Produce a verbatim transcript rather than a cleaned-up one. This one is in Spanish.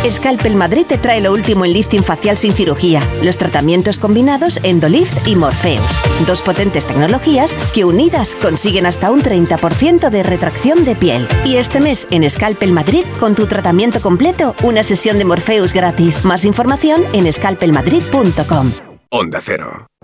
Scalpel Madrid te trae lo último en lifting facial sin cirugía, los tratamientos combinados Endolift y Morpheus. Dos potentes tecnologías que unidas consiguen hasta un treinta por ciento de retracción de piel. Y este mes en Scalpel Madrid, con tu tratamiento completo, una sesión de Morpheus gratis. Más información en scalpel madrid punto com. Onda Cero.